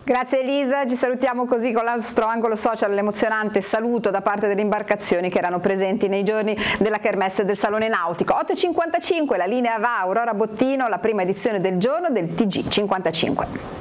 Grazie Elisa, ci salutiamo così con il nostro angolo social, l'emozionante saluto da parte delle imbarcazioni che erano presenti nei giorni della Kermesse del Salone Nautico. 8.55, la linea va Aurora Bottino, la prima edizione del giorno del TG55.